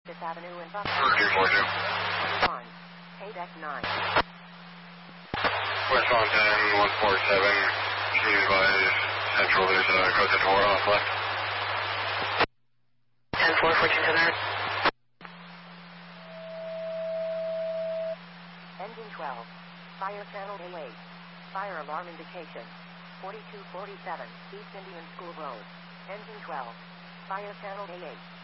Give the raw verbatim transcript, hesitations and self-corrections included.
Fifth Avenue in Buffalo. two forty-two. one. Payback nine. Westbound ten, one forty-seven. Can you advise Central, there's a code to door off left. ten four, fourteen seven. Engine twelve. Fire channel A eight. Fire alarm indication. forty-two forty-seven, East Indian School Road. Engine twelve. Fire channel A eight.